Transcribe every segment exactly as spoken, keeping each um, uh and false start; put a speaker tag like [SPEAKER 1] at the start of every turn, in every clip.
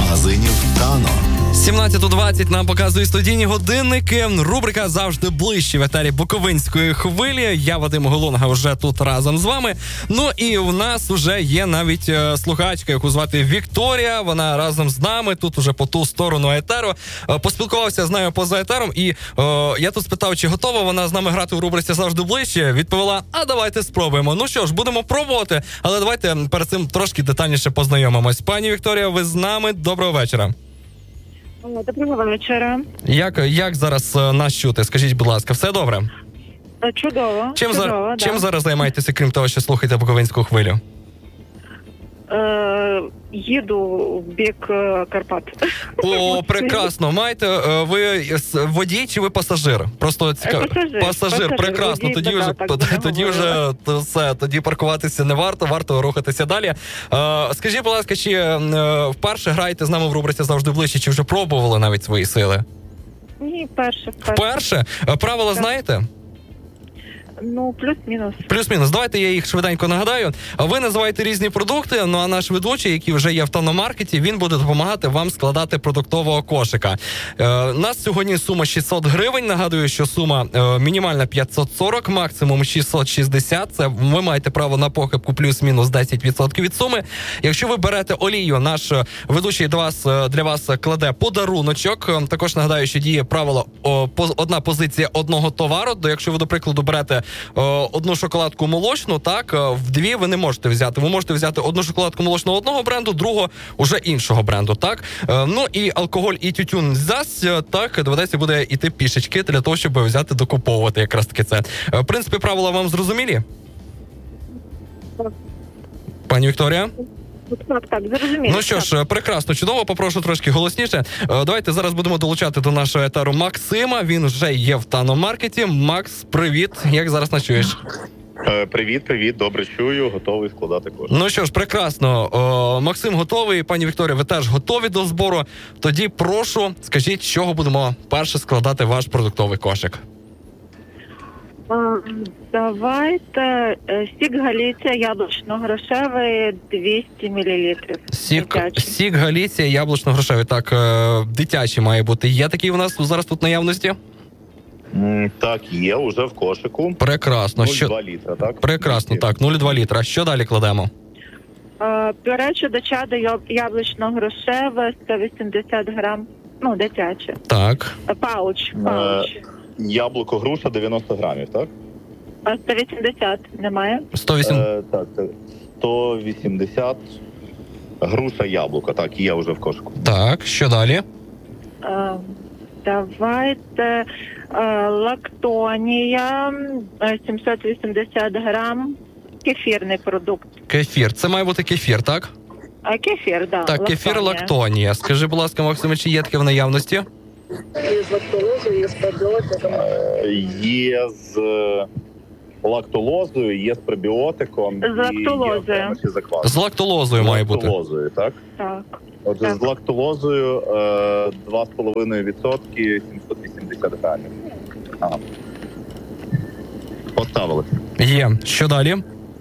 [SPEAKER 1] магазинів Тано.
[SPEAKER 2] сімнадцята двадцять нам показує студійні годинники. Рубрика «Завжди ближче» в етері Буковинської хвилі. Я, Вадим Голунга, вже тут разом з вами. Ну і у нас вже є навіть е, слухачка, яку звати Вікторія. Вона разом з нами, тут уже по ту сторону етеру. Е, поспілкувався з нею поза етером. І е, я тут спитав, чи готова вона з нами грати в рубриці «Завжди ближче». Відповіла, а давайте спробуємо. Ну що ж, будемо пробувати. Але давайте перед цим трошки детальніше познайомимось. Пані Вікторія, ви з нами. Доброго вечора.
[SPEAKER 3] Доброго вечора.
[SPEAKER 2] Як, як зараз е, нас чути? Скажіть, будь ласка, все добре?
[SPEAKER 3] Чудово.
[SPEAKER 2] Чим,
[SPEAKER 3] чудово,
[SPEAKER 2] зар...
[SPEAKER 3] да.
[SPEAKER 2] Чим зараз займаєтеся, крім того, що слухаєте Буковинську хвилю?
[SPEAKER 3] Е, їду в бік е, Карпат.
[SPEAKER 2] О, прекрасно. Маєте, е, ви с- водій чи ви пасажир? Просто цікаво.
[SPEAKER 3] Пасажир,
[SPEAKER 2] Пасажир,
[SPEAKER 3] пасажир,
[SPEAKER 2] прекрасно.
[SPEAKER 3] водій,
[SPEAKER 2] Тоді
[SPEAKER 3] да,
[SPEAKER 2] вже,
[SPEAKER 3] так
[SPEAKER 2] т-
[SPEAKER 3] би не
[SPEAKER 2] тоді
[SPEAKER 3] говорила.
[SPEAKER 2] вже то все, тоді паркуватися не варто, варто рухатися далі. Е, скажіть, будь ласка, чи е, вперше граєте з нами в рубриці «Завжди ближче», чи вже пробували навіть свої сили?
[SPEAKER 3] Ні, перше, перше.
[SPEAKER 2] Вперше? Е, Правила
[SPEAKER 3] Так.
[SPEAKER 2] знаєте?
[SPEAKER 3] Ну, плюс-мінус.
[SPEAKER 2] Плюс-мінус. Давайте я їх швиденько нагадаю. Ви називаєте різні продукти, ну а наш ведучий, який вже є в Тано-маркеті, він буде допомагати вам складати продуктового кошика. Е, у нас сьогодні сума шістсот гривень. Нагадую, що сума е, мінімальна п'ятсот сорок, максимум шістсот шістдесят. Це ви маєте право на похибку плюс-мінус десять відсотків від суми. Якщо ви берете олію, наш ведучий для вас, для вас кладе подаруночок. Також нагадаю, що діє правило о, поз, одна позиція одного товару. То якщо ви, до прикладу, берете одну шоколадку молочну, так, в дві ви не можете взяти. Ви можете взяти одну шоколадку молочну одного бренду, другу уже іншого бренду, так. Ну і алкоголь і тютюн зась, так, доведеться буде іти пішечки для того, щоб взяти докуповувати якраз таки це. В принципі, правила вам зрозумілі? Пані Вікторія?
[SPEAKER 3] Так, так, зрозуміло.
[SPEAKER 2] Ну що ж, прекрасно, чудово, попрошу трошки голосніше. Давайте зараз будемо долучати до нашого етеру Максима, він вже є в Тано-маркеті. Макс, привіт, як зараз нас чуєш?
[SPEAKER 4] Е, Привіт, привіт, добре чую, готовий складати кошти.
[SPEAKER 2] Ну що ж, прекрасно, О, Максим готовий, пані Вікторія, ви теж готові до збору. Тоді прошу, скажіть, з чого будемо перше складати ваш продуктовий кошик?
[SPEAKER 3] Е, Давайте е, сік Галіція яблучно-грошевий двісті мілілітрів.
[SPEAKER 2] Сік,
[SPEAKER 3] Дитячий.
[SPEAKER 2] сік Галіція, яблучно-грошевий. Так, е, дитячий має бути. Є такий у нас зараз тут наявності?
[SPEAKER 4] М, Так, є, уже в кошику.
[SPEAKER 2] Прекрасно.
[SPEAKER 4] нуль цілих два
[SPEAKER 2] Що...
[SPEAKER 4] літра, так?
[SPEAKER 2] Прекрасно, так, нуль цілих два літра. Що далі кладемо?
[SPEAKER 3] Е, Пюре чудо-чадо яб- яблучно-грошеве сто вісімдесят грам. Ну, дитяче.
[SPEAKER 2] Так,
[SPEAKER 3] Е, Пауч, пауч.
[SPEAKER 4] Яблуко, груша дев'яносто грамів, так?
[SPEAKER 3] А сто вісімдесят немає?
[SPEAKER 2] сто вісім.
[SPEAKER 4] Е, так, це сто вісімдесят. Груша, яблуко, так, є вже в кошику.
[SPEAKER 2] Так, що далі?
[SPEAKER 3] Е, Давайте е, лактонія е, сімсот вісімдесят грам. Кефірний продукт.
[SPEAKER 2] Кефір. Це має бути кефір, так?
[SPEAKER 3] А кефір, да.
[SPEAKER 2] Так, кефір лактонія. Скажи, будь ласка, Максиме, чи є таке в наявності?
[SPEAKER 3] Із лактолозою, із пробіотиком.
[SPEAKER 4] Е, Є з е, лактолозою, є з пробіотиком.
[SPEAKER 3] З лактолозою.
[SPEAKER 4] І є окремо ще закваска.
[SPEAKER 2] З лактолозою має бути.
[SPEAKER 4] З лактолозою, так?
[SPEAKER 3] Так.
[SPEAKER 4] Отже,
[SPEAKER 3] Так.
[SPEAKER 4] з лактолозою е, два з половиною відсотки, сімсот вісімдесят грамів. Ага. Поставили.
[SPEAKER 2] Є. Що далі?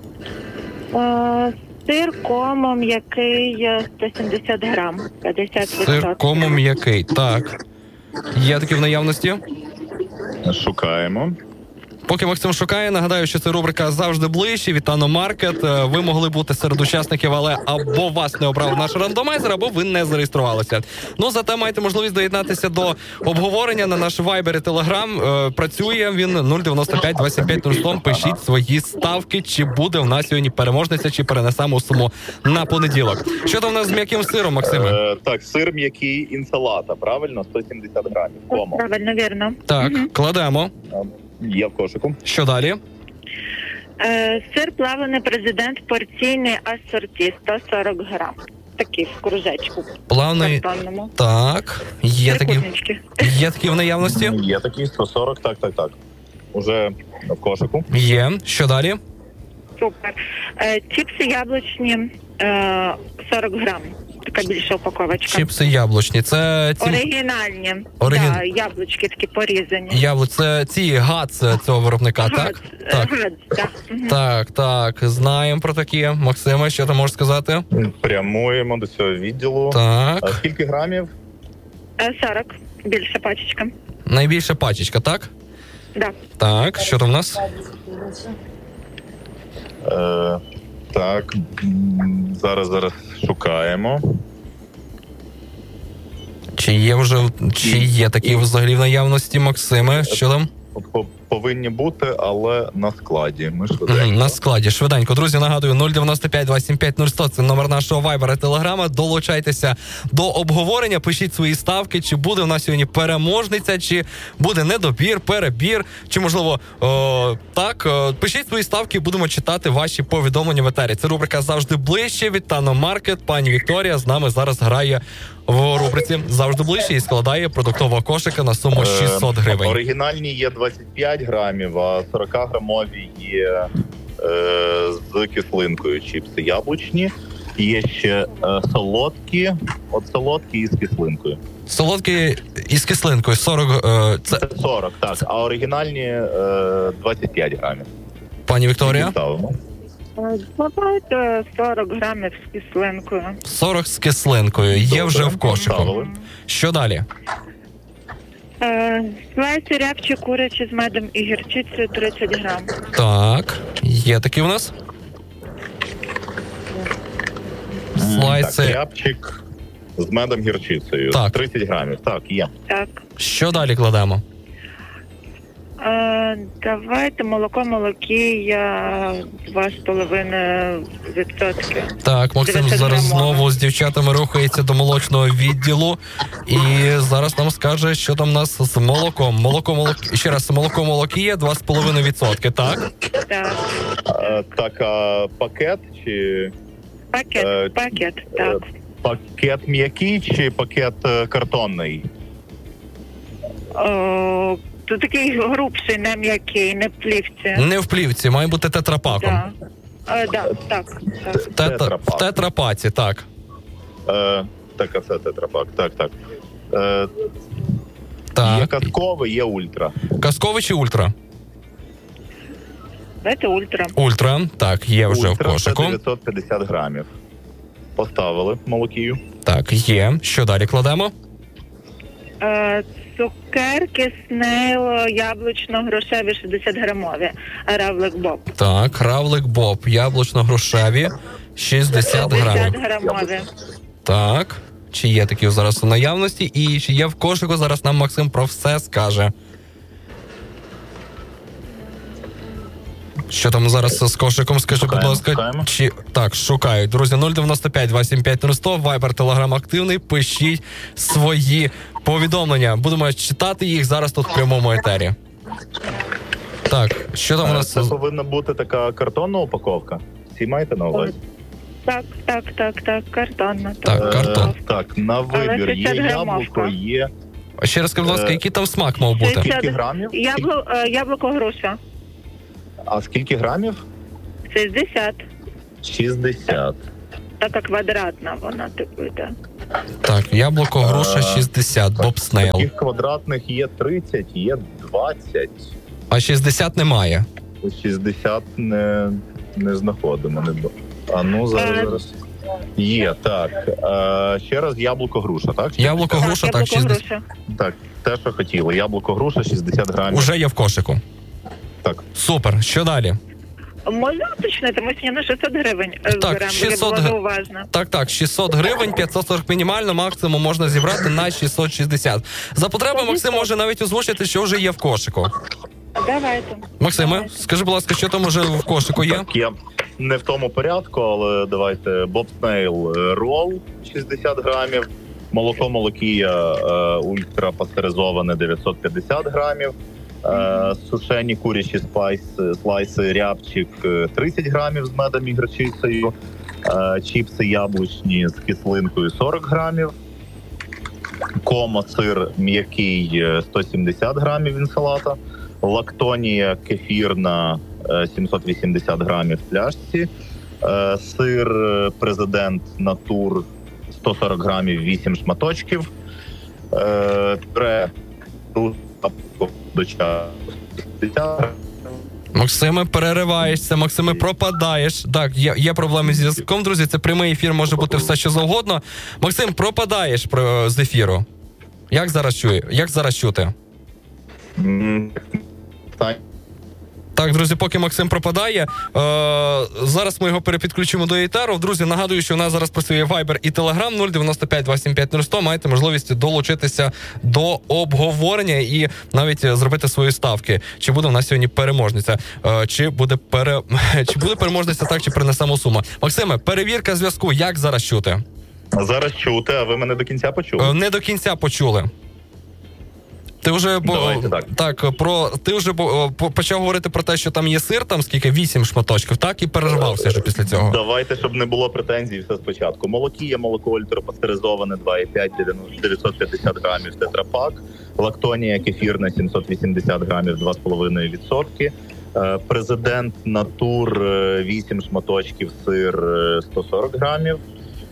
[SPEAKER 3] Е, Сир комо м'який е, сто сімдесят грам. п'ятдесят відсотків.
[SPEAKER 2] Сир кому м'який. Так. Є такі в наявності?
[SPEAKER 4] Шукаємо.
[SPEAKER 2] Поки Максим шукає, нагадаю, що це рубрика «Завжди ближче» від Тано-маркет. Е, Ви могли бути серед учасників, але або вас не обрав наш рандомайзер, або ви не зареєструвалися. Ну, зате маєте можливість доєднатися до обговорення на наш Viber і Telegram. Е, Працює він нуль дев'яносто п'ять двадцять п'ять нуль сто. Пишіть свої ставки, чи буде в нас сьогодні переможниця, чи перенесемо суму на понеділок. Що там в нас з м'яким сиром, Максиме?
[SPEAKER 4] Е, так, сир м'який інсалата, правильно? сто сімдесят грамів. Комо.
[SPEAKER 3] Правильно, вірно.
[SPEAKER 2] Так,
[SPEAKER 3] Мгм.
[SPEAKER 2] кладемо.
[SPEAKER 4] Є в кошику.
[SPEAKER 2] Що далі?
[SPEAKER 3] Е, Сир плавлений президент порційний асорті сто сорок грам. Такий в кружечку.
[SPEAKER 2] Плавний.
[SPEAKER 3] Картонному.
[SPEAKER 2] Так, є такі,
[SPEAKER 3] Трикутнички.
[SPEAKER 2] є такі в наявності?
[SPEAKER 4] Є такий сто сорок, так, так, так. Уже в кошику.
[SPEAKER 2] Є. Що далі?
[SPEAKER 3] Супер. Е, Чіпси яблучні е, сорок грам. така більша упаковочка.
[SPEAKER 2] Чіпси яблучні. Це ці...
[SPEAKER 3] Оригінальні.
[SPEAKER 2] Оригін-
[SPEAKER 3] Да, яблучки такі порізані.
[SPEAKER 2] Яблуч, це ці гац цього виробника, так? Так.
[SPEAKER 3] Гад, так. Мгм.
[SPEAKER 2] Так, так, знаємо про такі. Максиме, що ти можеш сказати?
[SPEAKER 4] Прямуємо до цього відділу.
[SPEAKER 2] Так.
[SPEAKER 4] А скільки грамів?
[SPEAKER 3] Е, сорок. Більша пачечка.
[SPEAKER 2] Найбільша пачечка, так?
[SPEAKER 3] Да.
[SPEAKER 2] Так, що там у нас?
[SPEAKER 4] Е, так, м, зараз, зараз шукаємо.
[SPEAKER 2] Чи є вже, чи є такі взагалі в наявності, Максиме? Що там?
[SPEAKER 4] По- Повинні бути, але на складі. Ми швиденько.
[SPEAKER 2] Мгм, на складі, швиденько. Друзі, нагадую, нуль дев'яносто п'ять двадцять п'ять нуль сто, це номер нашого вайбера, телеграма. Долучайтеся до обговорення, пишіть свої ставки, чи буде у нас сьогодні переможниця, чи буде недобір, перебір, чи, можливо, о, так. О, пишіть свої ставки, будемо читати ваші повідомлення в етері. Це рубрика «Завжди ближче» від Тано Маркет. Пані Вікторія з нами зараз грає в рубриці «Завжди ближче» і складає продуктового кошика на суму шістсот гривень.
[SPEAKER 4] Е, оригінальні є двадцять п'ять грамів, а сорок-грамові є е, з кислинкою чіпси яблучні. Є ще е, солодкі, от солодкі із кислинкою.
[SPEAKER 2] Солодкі із кислинкою, сорок, е, це,
[SPEAKER 4] Це сорок, так, а оригінальні е, двадцять п'ять грамів.
[SPEAKER 2] пані Вікторія?
[SPEAKER 4] Ставимо.
[SPEAKER 3] Е, Давайте сорок грамів з кислинкою.
[SPEAKER 2] сорок з кислинкою, є вже в кошику.
[SPEAKER 4] Ставили.
[SPEAKER 2] Що далі?
[SPEAKER 3] Е, Слайси рябчі курячі з медом і гірчицею тридцять грам.
[SPEAKER 2] Так, є такі в нас? Слайси.
[SPEAKER 4] Так, рябчик з медом гірчицею.
[SPEAKER 2] Так.
[SPEAKER 4] тридцять грамів, так, є.
[SPEAKER 3] Так.
[SPEAKER 2] Що далі кладемо?
[SPEAKER 3] Е, давайте молоко молокія два з половиною відсотки.
[SPEAKER 2] Так, Максим
[SPEAKER 3] дев'ятсот
[SPEAKER 2] зараз
[SPEAKER 3] грамове.
[SPEAKER 2] знову з дівчатами рухається до молочного відділу. І зараз нам скаже, що там у нас з молоком. Молоко, молок... Ще раз, молоко молокія два з половиною відсотки, так?
[SPEAKER 3] Так.
[SPEAKER 4] Е, так, а пакет чи
[SPEAKER 3] Пакет,
[SPEAKER 4] Е,
[SPEAKER 3] пакет, так.
[SPEAKER 4] пакет м'який чи пакет е, картонний?
[SPEAKER 3] О, тут такий грубший, не м'який, не в плівці.
[SPEAKER 2] Не в плівці, має бути тетрапаком.
[SPEAKER 3] Да. Е, да, так, так.
[SPEAKER 2] Тетра...
[SPEAKER 4] Тетрапак.
[SPEAKER 2] В тетрапаці, так.
[SPEAKER 4] Е, так, а це тетрапак, так, так. Е, Є
[SPEAKER 2] Так.
[SPEAKER 4] казковий, є ультра.
[SPEAKER 2] Казковий чи ультра?
[SPEAKER 3] Давайте ультра.
[SPEAKER 2] Ультра, так, є вже в
[SPEAKER 4] Ультра це
[SPEAKER 2] кошику.
[SPEAKER 4] дев'ятсот п'ятдесят грамів. Поставили молокію.
[SPEAKER 2] Так, є. Що далі кладемо?
[SPEAKER 3] Е, цукерки, снейл, яблучно-грошеві шістдесят грамові. Равлик Боб.
[SPEAKER 2] Так, равлик Боб, яблучно-грушеві, шістдесят грамів.
[SPEAKER 3] шістдесят грамові.
[SPEAKER 2] Так, чи є такі зараз у наявності, і чи є в кошику, зараз нам Максим про все скаже. Що там зараз з кошиком, скажи, будь
[SPEAKER 4] Шукаємо,
[SPEAKER 2] ласка.
[SPEAKER 4] шукаємо.
[SPEAKER 2] Чи... Так, шукають. Друзі, нуль дев'яносто п'ять двадцять п'ять нуль сто, Viber, Telegram активний, пишіть свої повідомлення. Будемо читати їх зараз тут в прямому етері. Так, що там у
[SPEAKER 4] Е,
[SPEAKER 2] нас?
[SPEAKER 4] Це повинна бути така картонна упаковка. Всі маєте на увазі?
[SPEAKER 3] Так, так, так, так, картонна.
[SPEAKER 2] Так,
[SPEAKER 4] Е,
[SPEAKER 2] картон.
[SPEAKER 4] Так, на вибір є
[SPEAKER 3] шістдесят
[SPEAKER 4] яблуко,
[SPEAKER 3] грамовка.
[SPEAKER 4] є
[SPEAKER 2] А ще раз, скажи, будь ласка,
[SPEAKER 4] Е,
[SPEAKER 2] який там смак мав бути?
[SPEAKER 3] шістдесят
[SPEAKER 4] скільки грамів?
[SPEAKER 3] Яблу, е, яблуко груша.
[SPEAKER 4] А скільки грамів?
[SPEAKER 3] шістдесят.
[SPEAKER 4] шістдесят.
[SPEAKER 3] Така квадратна вона типу йде.
[SPEAKER 2] Так, яблуко, груша,
[SPEAKER 4] Е,
[SPEAKER 2] шістдесят, Боб Снейл.
[SPEAKER 4] Таких квадратних є тридцять, є двадцять.
[SPEAKER 2] А шістдесят немає.
[SPEAKER 4] шістдесят не, не знаходимо. Не... бо- А ну, зараз,
[SPEAKER 3] Е,
[SPEAKER 4] зараз. Є, так. Е, ще раз яблуко груша, так?
[SPEAKER 2] Яблуко, груша, так,
[SPEAKER 3] яблуко
[SPEAKER 2] шістдесят.
[SPEAKER 3] груша.
[SPEAKER 4] Так, те, що хотіли. Яблуко груша, шістдесят грамів.
[SPEAKER 2] Уже є в кошику.
[SPEAKER 4] Так.
[SPEAKER 2] Супер, що далі?
[SPEAKER 3] Можна уточнити, ми сьогодні на шістсот гривень е,
[SPEAKER 2] Так,
[SPEAKER 3] зберемо,
[SPEAKER 2] шістсот
[SPEAKER 3] я була
[SPEAKER 2] гривень.
[SPEAKER 3] неуважна.
[SPEAKER 2] Так, так, шістсот гривень, п'ятсот сорок мінімально, максимум можна зібрати на шістсот шістдесят. За потреби Максим може навіть озвучити, що вже є в кошику.
[SPEAKER 3] Давайте.
[SPEAKER 2] Максиме, скажи, будь ласка, що там уже в кошику є?
[SPEAKER 4] Так, є не в тому порядку, але давайте Боб Снейл рол шістдесят грамів, молоко молокія е, ультра пастеризоване дев'ятсот п'ятдесят грамів, е, сушені курячі спайси, слайси рябчик е, тридцять грамів з медом і гірчицею, е, чіпси яблучні з кислинкою сорок грамів, комо сир м'який е, сто сімдесят грамів інсалата, лактонія кефірна е, сімсот вісімдесят грамів в пляшці, е, сир е, президент натур сто сорок грамів, вісім шматочків. Е, пюре до чаю.
[SPEAKER 2] Максиме, перериваєшся, Максиме, пропадаєш. Так, є, є проблеми з зв'язком, друзі, це прямий ефір, може бути все, що завгодно. Максим, пропадаєш про, з ефіру. Як зараз чує? Як зараз чути?
[SPEAKER 4] Mm, так.
[SPEAKER 2] Так, друзі, поки Максим пропадає, е, зараз ми його перепідключимо до етеру. Друзі, нагадую, що у нас зараз працює Viber і Telegram нуль дев'яносто п'ять двадцять сім п'ять нуль сто. Маєте можливість долучитися до обговорення і навіть зробити свої ставки. Чи буде у нас сьогодні переможниця? Е, чи буде пере... чи буде переможниця так, чи принесемо суму? Максиме, перевірка зв'язку. Як зараз чути?
[SPEAKER 4] Зараз чути, а ви мене до кінця почули?
[SPEAKER 2] Е, не до кінця почули. Ти вже бо
[SPEAKER 4] так.
[SPEAKER 2] так про ти вже бо, почав говорити про те, що там є сир, там скільки вісім шматочків, так і перервався вже після цього.
[SPEAKER 4] Давайте, щоб не було претензій, все спочатку. Молокія, молоко ультрапастеризоване два і п'ять, дев'ятсот п'ятдесят грамів тетрапак, лактонія кефірна сімсот вісімдесят грамів, два з половиною відсотки. Президент натур вісім шматочків, сир сто сорок грамів.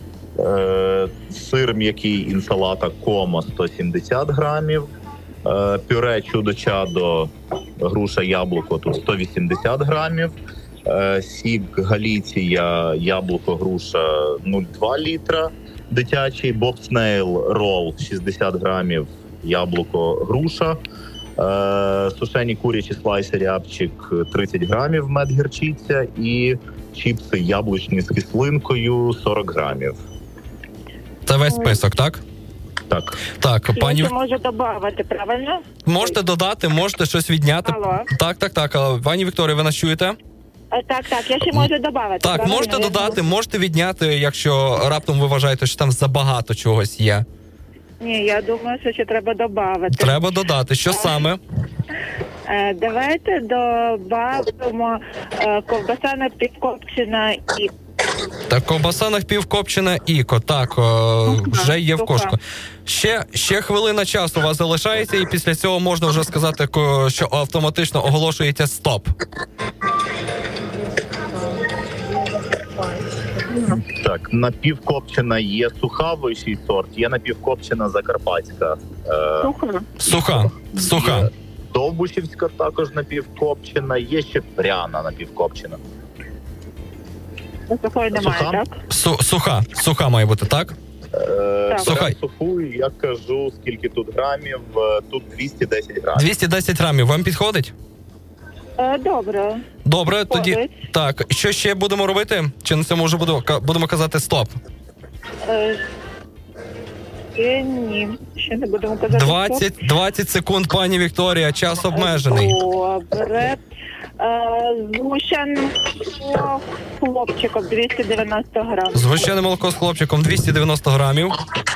[SPEAKER 4] Сир м'який інсалата комо сто сімдесят грамів. Пюре чудо-чадо, груша, яблуко, тут сто вісімдесят грамів. Сік Галіція, яблуко, груша нуль цілих два літра. Дитячий бобснейл рол шістдесят грамів, яблуко, груша. Сушені курячі слайси рябчик тридцять грамів, мед гірчиця. І чіпси яблучні з кислинкою сорок грамів.
[SPEAKER 2] Це весь список, так?
[SPEAKER 4] Так.
[SPEAKER 2] Так, пані...
[SPEAKER 3] Я можу додати, правильно?
[SPEAKER 2] Можете додати, можете щось відняти.
[SPEAKER 3] Алло.
[SPEAKER 2] Так, так, так. Пані Вікторія, ви нас чуєте?
[SPEAKER 3] Так, так, я ще можу додати.
[SPEAKER 2] Так,
[SPEAKER 3] правильно?
[SPEAKER 2] можете додати, можете відняти, якщо раптом ви вважаєте, що там забагато чогось є.
[SPEAKER 3] Ні, я думаю, що ще треба додати.
[SPEAKER 2] Треба додати. Що саме?
[SPEAKER 3] Е, Давайте додамо е, ковбаса напівкопчена і
[SPEAKER 2] Так, ковбаса напівкопчена іко. Так, о, вже є в кошку. Ще, ще хвилина часу у вас залишається, і після цього можна вже сказати, ко- що автоматично оголошуєте стоп.
[SPEAKER 4] Так, напівкопчена є суха, вищий сорт, є напівкопчена закарпатська. Е,
[SPEAKER 3] суха.
[SPEAKER 2] Суха. Суха.
[SPEAKER 4] Є довбушівська також напівкопчена, є ще пряна напівкопчена.
[SPEAKER 3] Сухої немає,
[SPEAKER 4] Суха?
[SPEAKER 3] так?
[SPEAKER 2] Су- суха. Суха має бути, так?
[SPEAKER 4] Е,
[SPEAKER 3] Так.
[SPEAKER 2] Сухай.
[SPEAKER 4] беремо суху, я кажу, скільки тут грамів, е, тут двісті десять грамів.
[SPEAKER 2] двісті десять грамів. Вам підходить?
[SPEAKER 3] Е, Добре.
[SPEAKER 2] Добре, тоді
[SPEAKER 3] Підходить.
[SPEAKER 2] так. Що ще будемо робити? Чи на цьому вже буду, ка- будемо казати стоп?
[SPEAKER 3] Е, Ще ні, ще не будемо казати.
[SPEAKER 2] двадцять, двадцять секунд, пані Вікторія, час обмежений.
[SPEAKER 3] Добре. Е, Згущене хлопчиком двісті дев'яносто грам.
[SPEAKER 2] Згущене молоко з хлопчиком двісті дев'яносто грамів.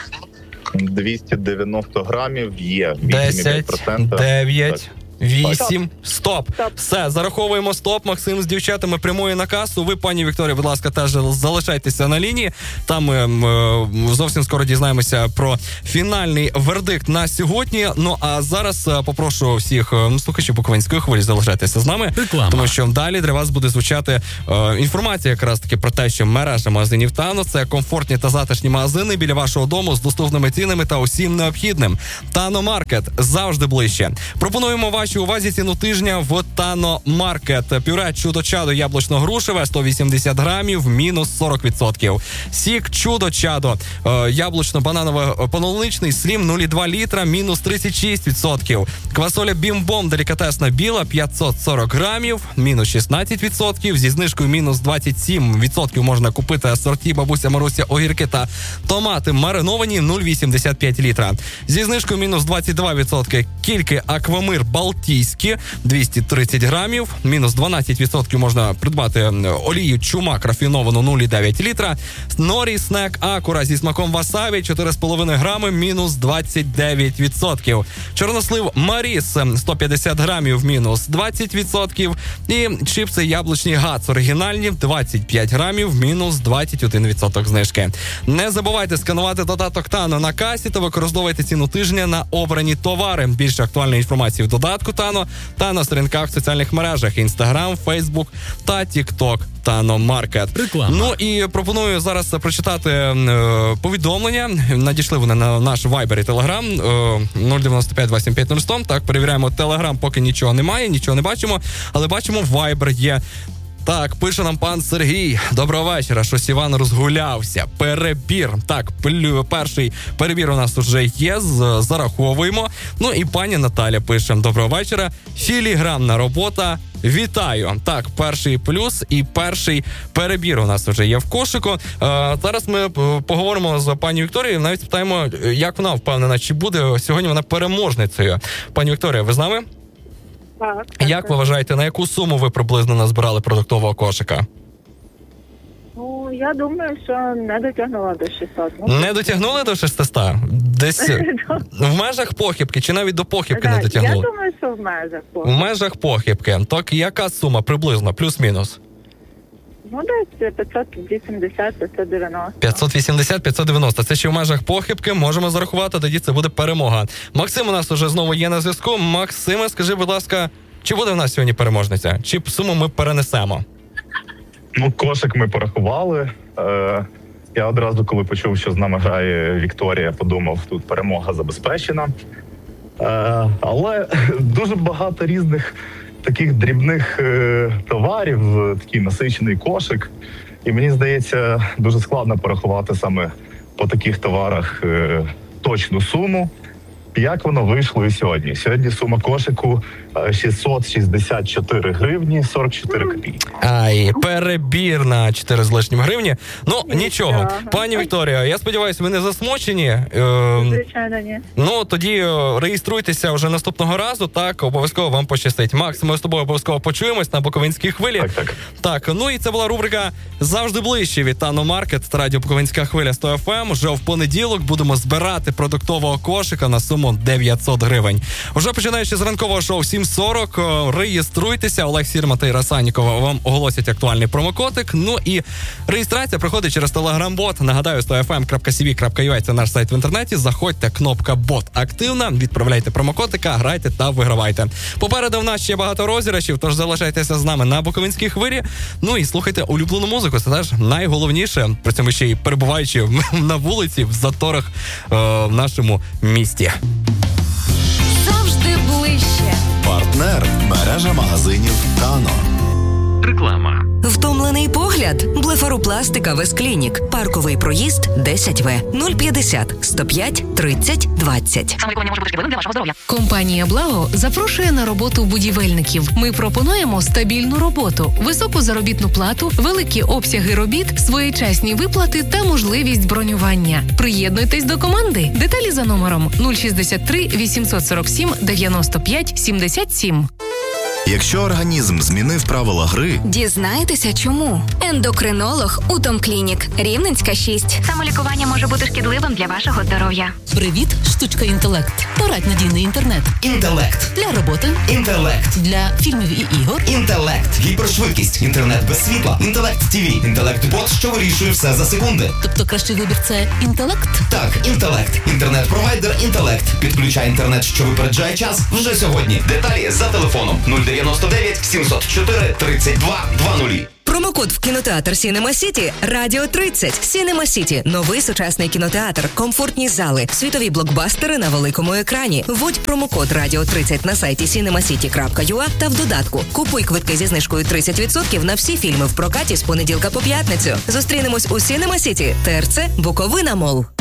[SPEAKER 4] двісті дев'яносто грамів є. вісім цілих п'ять
[SPEAKER 2] десять,
[SPEAKER 4] відсотка.
[SPEAKER 2] дев'ять,
[SPEAKER 4] Так.
[SPEAKER 2] вісім, стоп.
[SPEAKER 3] Стоп.
[SPEAKER 2] Все, зараховуємо стоп. Максим з дівчатами прямує на касу. Ви, пані Вікторія, будь ласка, теж залишайтеся на лінії. Там ми м, зовсім скоро дізнаємося про фінальний вердикт на сьогодні. Ну, а зараз е, попрошу всіх е, слухачів Буковинської хвилі залишайтеся з нами.
[SPEAKER 1] Реклама.
[SPEAKER 2] Тому що далі для вас буде звучати е, інформація якраз таки про те, що мережа магазинів Тано – це комфортні та затишні магазини біля вашого дому з доступними цінами та усім необхідним. Тано Маркет завжди ближче. Пропонуємо вашій увазі ціну тижня в Тано Маркет. Пюре чудо-чадо яблучно-грушеве сто вісімдесят грамів, мінус сорок відсотків. Сік чудо-чадо е, яблучно-бананово-полуничний слім нуль цілих два літра, мінус тридцять шість відсотків. Квасоля Бім-Бом делікатесна біла п'ятсот сорок грамів, мінус шістнадцять відсотків. Зі знижкою мінус двадцять сім відсотків можна купити асорті бабуся Маруся огірки та томати мариновані нуль цілих вісімдесят п'ять літра. Зі знижкою мінус двадцять два відсотки. Кільки Аквамир Балтійські двісті тридцять грамів, мінус дванадцять відсотків можна придбати олію Чумак рафіновану нуль цілих дев'ять літра. Норі Снек Акура зі смаком васабі чотири з половиною грами, мінус двадцять дев'ять відсотків. Чорнослив Маріс сто п'ятдесят грамів, мінус двадцять відсотків. І чипси яблучні Гац оригінальні двадцять п'ять грамів, мінус двадцять один відсоток знижки. Не забувайте сканувати додаток Тано на касі та використовуйте ціну тижня на обрані товари. Більше актуальної інформації в додатку додатку Тано та на сторінках в соціальних мережах Instagram, Facebook та TikTok. Тано Маркет.
[SPEAKER 1] Реклама.
[SPEAKER 2] Ну і пропоную зараз прочитати е, повідомлення. Надійшли вони на наш Viber і Telegram е, нуль дев'яносто п'ять двадцять п'ять нуль сто. Так, перевіряємо Telegram, поки нічого немає, нічого не бачимо, але бачимо, Viber є. Так, пише нам пан Сергій. Доброго вечора. Щось Іван розгулявся. Перебір. Так, перший перебір у нас вже є. Зараховуємо. Ну і пані Наталя пише. Доброго вечора. Філігранна робота. Вітаю. Так, перший плюс і перший перебір у нас вже є в кошику. Е, зараз ми поговоримо з пані Вікторією. Навіть спитаємо, як вона впевнена, чи буде сьогодні вона переможницею. Пані Вікторія, ви з нами?
[SPEAKER 3] Так, так,
[SPEAKER 2] Як
[SPEAKER 3] так.
[SPEAKER 2] ви вважаєте, на яку суму ви приблизно назбирали продуктового кошика?
[SPEAKER 3] Ну, я думаю, що не дотягнула до шістсот. Ну,
[SPEAKER 2] Не дотягнули до шістсот? Десь в межах похибки чи навіть до похибки
[SPEAKER 3] так,
[SPEAKER 2] не дотягнули?
[SPEAKER 3] Я думаю, що в межах.
[SPEAKER 2] В межах похибки. Так, яка сума приблизно? Плюс-мінус?
[SPEAKER 3] Ну, десь п'ятсот вісімдесят - п'ятсот дев'яносто.
[SPEAKER 2] п'ятсот вісімдесят - п'ятсот дев'яносто. Це ще в межах похибки. Можемо зарахувати, тоді це буде перемога. Максим у нас уже знову є на зв'язку. Максиме, скажи, будь ласка, чи буде в нас сьогодні переможниця? Чи суму ми перенесемо?
[SPEAKER 4] Ну, кошик ми порахували. Е, я одразу, коли почув, що з нами грає Вікторія, подумав, тут перемога забезпечена. Е, але дуже багато різних таких дрібних е, товарів, е, такий насичений кошик. І мені здається, дуже складно порахувати саме по таких товарах е, точну суму. Як воно вийшло і сьогодні? Сьогодні сума кошику шістсот шістдесят чотири гривні сорок чотири копійки.
[SPEAKER 2] Ай, перебір на чотири з лишнім гривні. Ну, нічого. Пані Вікторія, я сподіваюся, ви не засмучені. Е,
[SPEAKER 3] Звичайно, ні.
[SPEAKER 2] ну, тоді е, реєструйтеся вже наступного разу, так, обов'язково вам пощастить. Макс, ми з тобою обов'язково почуємось на Буковинській хвилі.
[SPEAKER 4] Так, так.
[SPEAKER 2] Так, ну і це була рубрика «Завжди ближче» від Тано Маркет та радіо Буковинська хвиля сто еф ем. Вже в понеділок будемо збирати продуктового кошика на суму дев'ятсот гривень. Вже починаючи з ранкового шоу сім сорок, реєструйтеся. Олег Сірма та Іра Саннікова вам оголосять актуальний промокодик. Ну і реєстрація проходить через Telegram-бот. Нагадаю, сто еф ем крапка сі ві крапка ю а – це наш сайт в інтернеті. Заходьте, кнопка «Бот» активна, відправляйте промокодика, грайте та вигравайте. Попереду в нас ще багато розіграшів, тож залишайтеся з нами на Буковинській хвилі. Ну і слухайте улюблену музику, це теж найголовніше. При цьому ще й перебуваючи на вулиці, в заторах е, в нашому місті.
[SPEAKER 5] Завжди ближче.
[SPEAKER 6] Партнер – мережа магазинів «Тано».
[SPEAKER 7] Реклама.
[SPEAKER 8] Втомлений погляд? Блефаропластика Весклінік. Парковий проїзд десять В. нуль п'ятдесят сто п'ять тридцять двадцять.
[SPEAKER 5] Самолікування може бути шкідливим для вашого здоров'я. Компанія Благо запрошує на роботу будівельників. Ми пропонуємо стабільну роботу, високу заробітну плату, великі обсяги робіт, своєчасні виплати та можливість бронювання. Приєднуйтесь до команди. Деталі за номером нуль шістдесят три вісімсот сорок сім дев'яносто п'ять сімдесят сім.
[SPEAKER 6] Якщо організм змінив правила гри,
[SPEAKER 9] Дізнайтеся чому. Ендокринолог Утом Клінік. Рівненська шість.
[SPEAKER 5] Самолікування може бути шкідливим для вашого здоров'я.
[SPEAKER 10] Привіт, штучка інтелект. Порадь надійний інтернет.
[SPEAKER 11] Інтелект.
[SPEAKER 10] Для роботи.
[SPEAKER 11] Інтелект.
[SPEAKER 10] Для фільмів і ігор.
[SPEAKER 11] Інтелект. Гіпершвидкість. Інтернет без світла. Інтелект ТІВІ. Інтелект-бот, що вирішує все за секунди.
[SPEAKER 10] Тобто кращий вибір – це інтелект?
[SPEAKER 11] Так, інтелект. Інтернет-провайдер інтелект. Підключай інтернет, що випереджає час вже сьогодні. Деталі за телефоном нуль дев'яносто дев'ять сімсот чотири тридцять два двадцять.
[SPEAKER 8] Промокод в кінотеатр Сінема Сіті Радіо тридцять. Сінема Сіті – новий сучасний кінотеатр, комфортні зали, світові блокбастери на великому екрані. Вводь промокод Радіо тридцять на сайті сінема сіті крапка ю а та в додатку. Купуй квитки зі знижкою тридцять відсотків на всі фільми в прокаті з понеділка по п'ятницю. Зустрінемось у Сінема Сіті, ТРЦ Буковина Мол.